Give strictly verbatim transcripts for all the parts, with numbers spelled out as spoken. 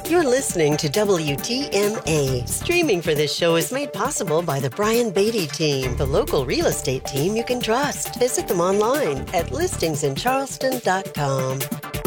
You're listening to W T M A. Streaming for this show is made possible by the Brian Beatty team, the local real estate team you can trust. Visit them online at listings in charleston dot com.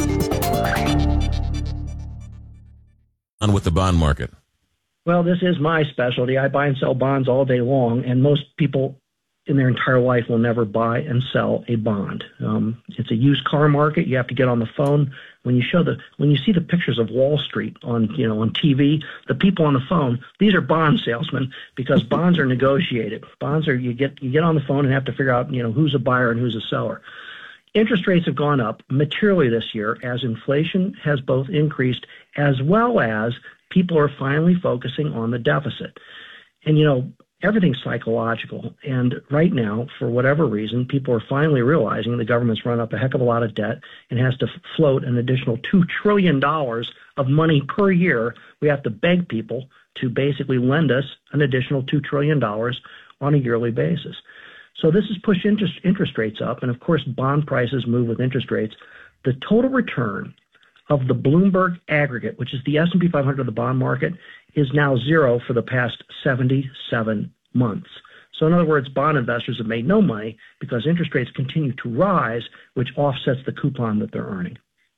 On with the bond market. Well, this is my specialty. I buy and sell bonds all day long, and most people in their entire life will never buy and sell a bond. Um, it's a used car market. You have to get on the phone. When you show the, when you see the pictures of Wall Street on, you know, on T V, the people on the phone, these are bond salesmen because bonds are negotiated. Bonds are, you get, you get on the phone and have to figure out, you know, who's a buyer and who's a seller. Interest rates have gone up materially this year as inflation has both increased as well as people are finally focusing on the deficit. And, you know, everything's psychological. And right now, for whatever reason, people are finally realizing the government's run up a heck of a lot of debt and has to float an additional two trillion dollars of money per year. We have to beg people to basically lend us an additional two trillion dollars on a yearly basis. So this has pushed interest, interest rates up. And of course, bond prices move with interest rates. The total return of the Bloomberg aggregate, which is the S and P five hundred of the bond market, is now zero for the past seventy-seven months. So in other words, bond investors have made no money because interest rates continue to rise, which offsets the coupon that they're earning.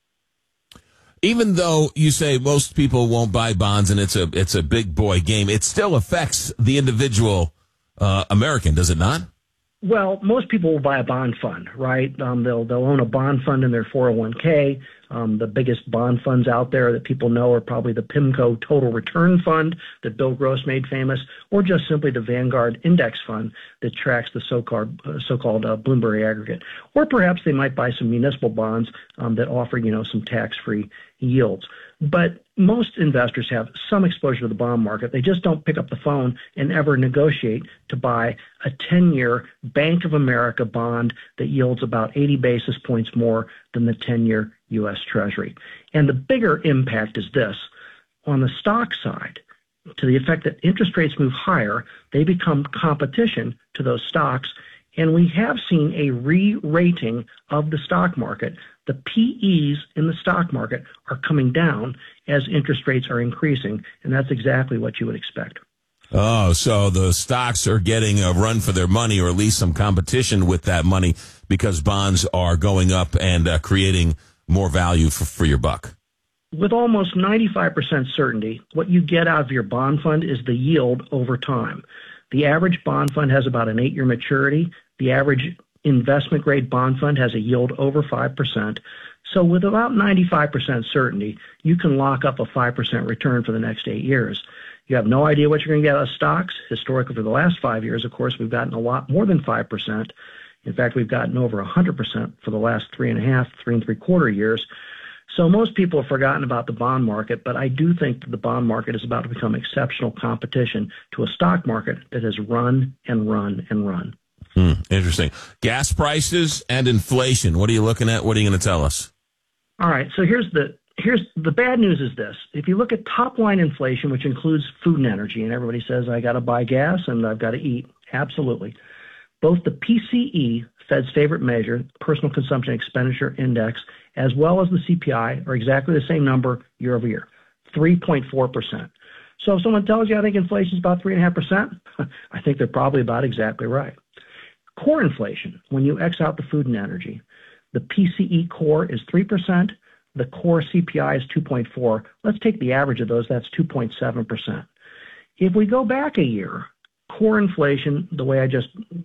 Even though you say most people won't buy bonds and it's a it's a big boy game, it still affects the individual uh, American, does it not? Well, most people will buy a bond fund, right? Um, they'll they'll own a bond fund in their four oh one k. Um, the biggest bond funds out there that people know are probably the PIMCO Total Return Fund that Bill Gross made famous, or just simply the Vanguard Index Fund that tracks the so-called uh, so-called uh, Bloomberg aggregate. Or perhaps they might buy some municipal bonds um, that offer, you know, some tax-free yields. But most investors have some exposure to the bond market. They just don't pick up the phone and ever negotiate to buy a ten-year Bank of America bond that yields about eighty basis points more than the ten-year U S Treasury. And the bigger impact is this. On the stock side, to the effect that interest rates move higher, they become competition to those stocks. And we have seen a re-rating of the stock market. The P Es in the stock market are coming down as interest rates are increasing, and that's exactly what you would expect. Oh, so the stocks are getting a run for their money, or at least some competition with that money, because bonds are going up and uh, creating more value for, for your buck. With almost ninety-five percent certainty, what you get out of your bond fund is the yield over time. The average bond fund has about an eight-year maturity. The average investment-grade bond fund has a yield over five percent. So with about ninety-five percent certainty, you can lock up a five percent return for the next eight years. You have no idea what you're going to get out of stocks. Historically, for the last five years, of course, we've gotten a lot more than five percent. In fact, we've gotten over one hundred percent for the last three and a half, three and three quarter years. So most people have forgotten about the bond market, but I do think that the bond market is about to become exceptional competition to a stock market that has run and run and run. Hmm, interesting. Gas prices and inflation. What are you looking at? What are you going to tell us? All right. So here's the here's the bad news is this. If you look at top line inflation, which includes food and energy, and everybody says, I got to buy gas and I've got to eat. Absolutely. Both the P C E, Fed's favorite measure, Personal Consumption Expenditure Index, as well as the C P I are exactly the same number year over year, three point four percent. So if someone tells you I think inflation is about three point five percent, I think they're probably about exactly right. Core inflation, when you X out the food and energy, the P C E core is three percent, the core C P I is two point four. Let's take the average of those, that's two point seven percent. If we go back a year, core inflation, the way I just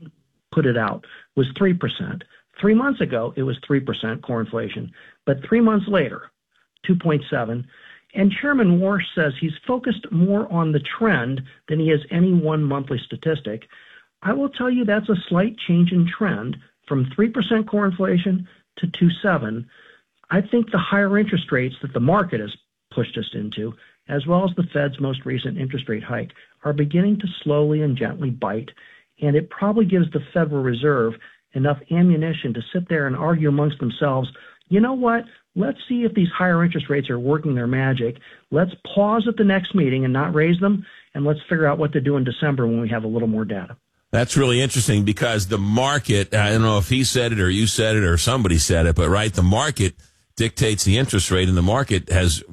put it out, was three percent. Three months ago, it was three percent core inflation, but three months later, two point seven. And Chairman Warsh says he's focused more on the trend than he has any one monthly statistic. I will tell you that's a slight change in trend from three percent core inflation to two point seven. I think the higher interest rates that the market has pushed us into, as well as the Fed's most recent interest rate hike, are beginning to slowly and gently bite. And it probably gives the Federal Reserve enough ammunition to sit there and argue amongst themselves, you know what, let's see if these higher interest rates are working their magic. Let's pause at the next meeting and not raise them, and let's figure out what to do in December when we have a little more data. That's really interesting because the market, I don't know if he said it or you said it or somebody said it, but right, the market dictates the interest rate, and the market has